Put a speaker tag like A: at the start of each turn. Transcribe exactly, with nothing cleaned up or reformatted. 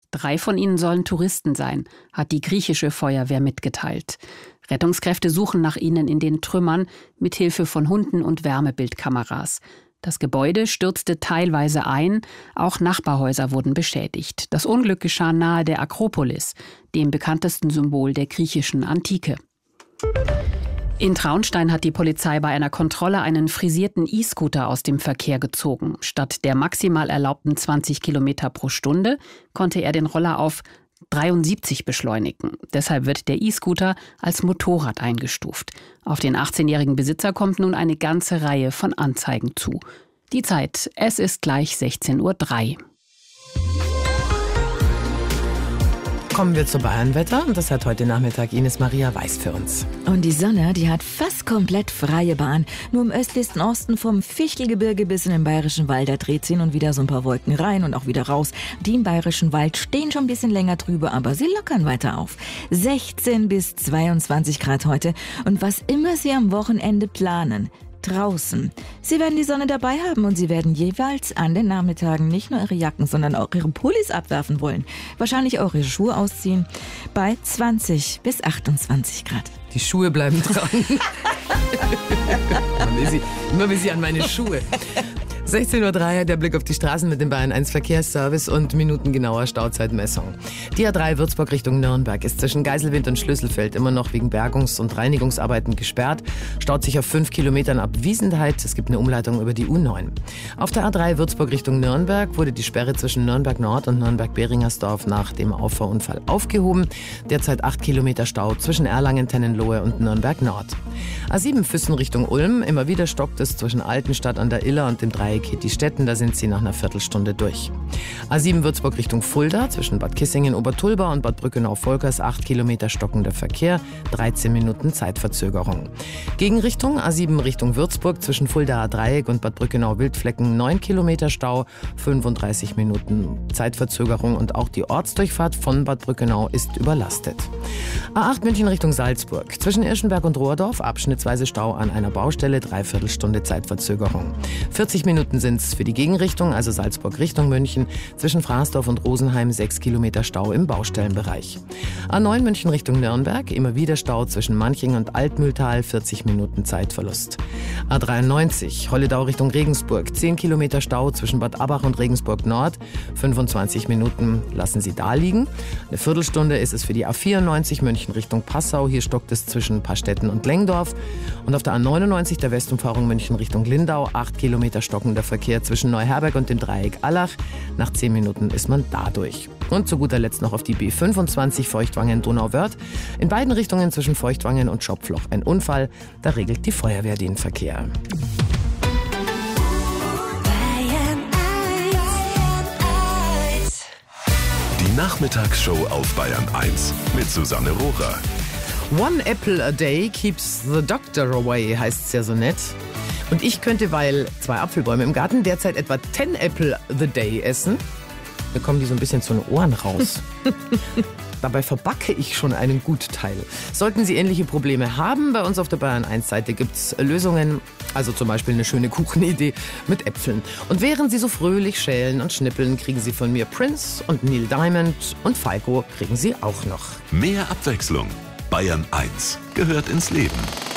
A: Drei von ihnen sollen Touristen sein, hat die griechische Feuerwehr mitgeteilt. Rettungskräfte suchen nach ihnen in den Trümmern mit Hilfe von Hunden und Wärmebildkameras. Das Gebäude stürzte teilweise ein, auch Nachbarhäuser wurden beschädigt. Das Unglück geschah nahe der Akropolis, dem bekanntesten Symbol der griechischen Antike. In Traunstein hat die Polizei bei einer Kontrolle einen frisierten E-Scooter aus dem Verkehr gezogen. Statt der maximal erlaubten zwanzig Kilometer pro Stunde konnte er den Roller auf dreiundsiebzig beschleunigen. Deshalb wird der E-Scooter als Motorrad eingestuft. Auf den achtzehnjährigen Besitzer kommt nun eine ganze Reihe von Anzeigen zu. Die Zeit, es ist gleich sechzehn Uhr drei.
B: Kommen wir zu Bayernwetter und das hat heute Nachmittag Ines Maria Weiß für uns.
C: Und die Sonne, die hat fast komplett freie Bahn. Nur im östlichsten Osten vom Fichtelgebirge bis in den Bayerischen Wald, da dreht sie hin und wieder so ein paar Wolken rein und auch wieder raus. Die im Bayerischen Wald stehen schon ein bisschen länger drüber, aber sie lockern weiter auf. sechzehn bis zweiundzwanzig Grad heute und was immer Sie am Wochenende planen, draußen. Sie werden die Sonne dabei haben und Sie werden jeweils an den Nachmittagen nicht nur Ihre Jacken, sondern auch Ihre Pullis abwerfen wollen. Wahrscheinlich auch Ihre Schuhe ausziehen bei zwanzig bis achtundzwanzig Grad.
B: Die Schuhe bleiben dran. Immer will sie, immer will sie an meine Schuhe. sechzehn Uhr drei, der Blick auf die Straßen mit dem Bayern eins Verkehrsservice und minutengenauer Stauzeitmessung. Die A drei Würzburg Richtung Nürnberg ist zwischen Geiselwind und Schlüsselfeld immer noch wegen Bergungs- und Reinigungsarbeiten gesperrt. Staut sich auf fünf Kilometern ab Wiesenheit. Es gibt eine Umleitung über die U neun. Auf der A drei Würzburg Richtung Nürnberg wurde die Sperre zwischen Nürnberg Nord und Nürnberg-Beringersdorf nach dem Auffahrunfall aufgehoben. Derzeit acht Kilometer Stau zwischen Erlangen-Tennenlohe und Nürnberg Nord. A sieben Füssen Richtung Ulm. Immer wieder stockt es zwischen Altenstadt an der Iller und dem Dreieck die Städten, da sind sie nach einer Viertelstunde durch. A sieben Würzburg Richtung Fulda, zwischen Bad Kissingen, Obertulba und Bad Brückenau-Volkers, acht Kilometer stockender Verkehr, dreizehn Minuten Zeitverzögerung. Gegenrichtung A sieben Richtung Würzburg, zwischen Fuldaer Dreieck und Bad Brückenau-Wildflecken, neun Kilometer Stau, fünfunddreißig Minuten Zeitverzögerung und auch die Ortsdurchfahrt von Bad Brückenau ist überlastet. A acht München Richtung Salzburg, zwischen Irschenberg und Rohrdorf, abschnittsweise Stau an einer Baustelle, Dreiviertelstunde Zeitverzögerung. vierzig Minuten sind es für die Gegenrichtung, also Salzburg Richtung München, zwischen Fraßdorf und Rosenheim sechs Kilometer Stau im Baustellenbereich. A neun München Richtung Nürnberg, immer wieder Stau zwischen Manching und Altmühltal, vierzig Minuten Zeitverlust. A dreiundneunzig Holledau Richtung Regensburg, zehn Kilometer Stau zwischen Bad Abbach und Regensburg Nord, fünfundzwanzig Minuten lassen Sie da liegen. Eine Viertelstunde ist es für die A vierundneunzig München Richtung Passau, hier stockt es zwischen Pastetten und Lengdorf. Und auf der A neunundneunzig der Westumfahrung München Richtung Lindau, acht Kilometer stockender Verkehr zwischen Neuherberg und dem Dreieck Allach. Nach zehn Minuten ist man da durch. Und zu guter Letzt noch auf die B fünfundzwanzig Feuchtwangen-Donauwörth. In beiden Richtungen zwischen Feuchtwangen und Schopfloch ein Unfall. Da regelt die Feuerwehr den Verkehr.
D: Die Nachmittagsshow auf Bayern eins mit Susanne Rohrer.
B: One apple a day keeps the doctor away, heißt es ja so nett. Und ich könnte, weil zwei Apfelbäume im Garten derzeit etwa ten apple the day essen, bekommen die so ein bisschen zu den Ohren raus. Dabei verbacke ich schon einen Gutteil. Sollten Sie ähnliche Probleme haben, bei uns auf der Bayern eins Seite gibt es Lösungen, also zum Beispiel eine schöne Kuchenidee mit Äpfeln. Und während Sie so fröhlich schälen und schnippeln, kriegen Sie von mir Prince und Neil Diamond und Falco kriegen Sie auch noch.
D: Mehr Abwechslung. Bayern eins gehört ins Leben.